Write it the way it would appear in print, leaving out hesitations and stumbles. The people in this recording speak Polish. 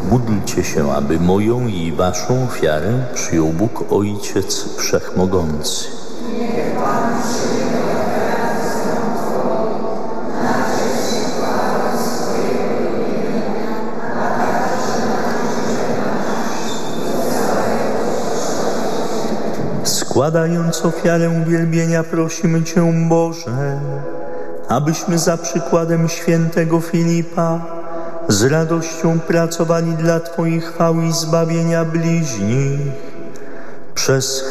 módlcie się, aby moją i waszą ofiarę przyjął Bóg Ojciec Wszechmogący. Składając ofiarę uwielbienia, prosimy Cię, Boże, abyśmy za przykładem świętego Filipa z radością pracowali dla Twojej chwały i zbawienia bliźnich przez